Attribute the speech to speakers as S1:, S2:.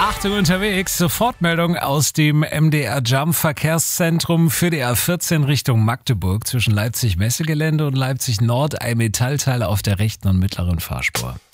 S1: Achtung unterwegs, Sofortmeldung aus dem MDR Jump Verkehrszentrum für die A14 Richtung Magdeburg zwischen Leipzig Messegelände und Leipzig Nord, ein Metallteil auf der rechten und mittleren Fahrspur.